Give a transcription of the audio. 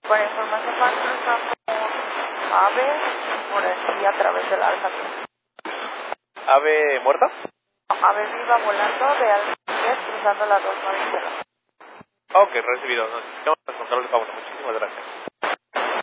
Para información más cruzamos ave por aquí a través de la alta. ¿Ave muerta? Ave viva volando de Alta 10 cruzando la 290. Ok, recibido. Nos quedamos en control de pausa. Muchísimas gracias.